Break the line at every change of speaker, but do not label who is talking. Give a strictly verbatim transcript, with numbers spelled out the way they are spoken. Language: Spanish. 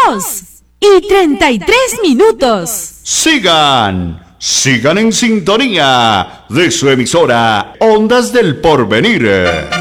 dos y treinta y tres minutos.
Sigan, sigan en sintonía de su emisora Ondas del Porvenir.